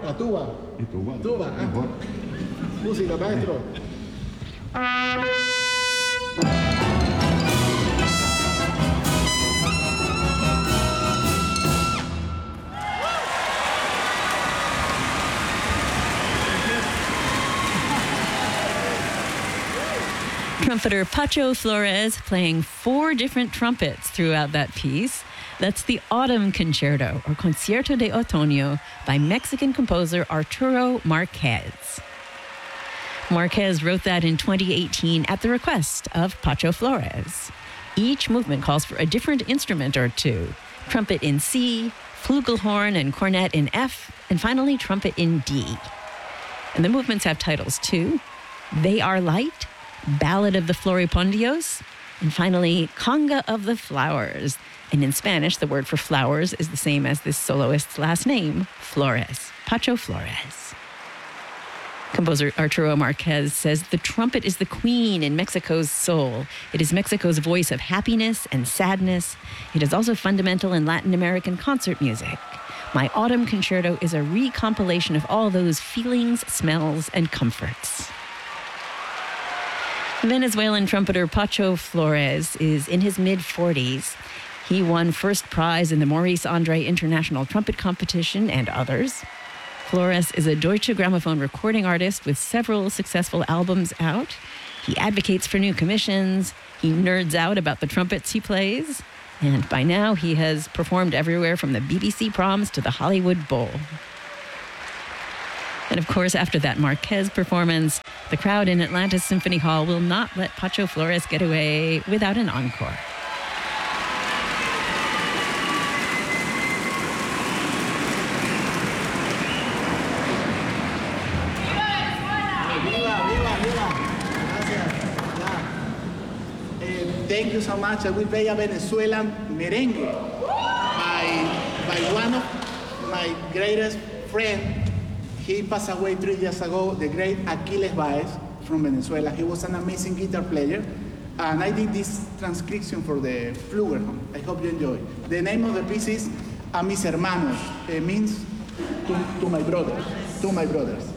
La tuba. Y tuba. Tuba. Mejor. Música, maestro. Trumpeter Pacho Flores playing 4 different trumpets throughout that piece. That's the Autumn Concerto, or Concierto de Otoño, by Mexican composer Arturo Marquez. Marquez wrote that in 2018 at the request of Pacho Flores. Each movement calls for a different instrument or two: trumpet in C, flugelhorn and cornet in F, and finally trumpet in D. And the movements have titles too: They Are Light, Ballad of the Floripondios, and finally, Conga of the Flowers. And in Spanish, the word for flowers is the same as this soloist's last name, Flores, Pacho Flores. Composer Arturo Marquez says the trumpet is the queen in Mexico's soul. It is Mexico's voice of happiness and sadness. It is also fundamental in Latin American concert music. My Autumn Concerto is a recompilation of all those feelings, smells, and comforts. Venezuelan trumpeter Pacho Flores is in his mid-40s. He won first prize in the Maurice Andre International Trumpet Competition and others. Flores is a Deutsche Grammophon recording artist with several successful albums out. He advocates for new commissions. He nerds out about the trumpets he plays. And by now, he has performed everywhere from the BBC Proms to the Hollywood Bowl. And of course, after that Marquez performance, the crowd in Atlantis Symphony Hall will not let Pacho Flores get away without an encore. Thank you so much. I will play a Venezuelan merengue by one of my greatest friends. He passed away 3 years ago, the great Aquiles Baez from Venezuela. He was an amazing guitar player. And I did this transcription for the Flugelhorn. I hope you enjoy. The name of the piece is A Mis Hermanos. It means to my brothers. To my brothers.